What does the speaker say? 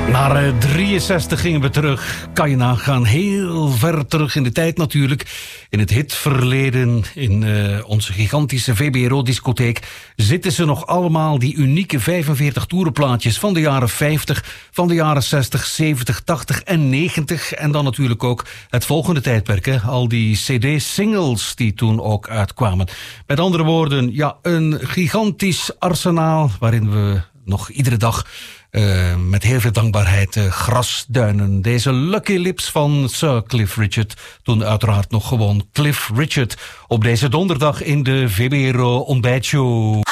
Naar 63 gingen we terug. Kan je nagaan, heel ver terug in de tijd natuurlijk. In het hitverleden, in onze gigantische VBRO-discotheek... zitten ze nog allemaal, die unieke 45 toerenplaatjes... van de jaren 50, van de jaren 60, 70, 80 en 90. En dan natuurlijk ook het volgende tijdperk. Hè? Al die cd-singles die toen ook uitkwamen. Met andere woorden, ja, een gigantisch arsenaal... waarin we nog iedere dag... met heel veel dankbaarheid grasduinen. Deze Lucky Lips van Sir Cliff Richard. Toen uiteraard nog gewoon Cliff Richard. Op deze donderdag in de VBRO ontbijtshow.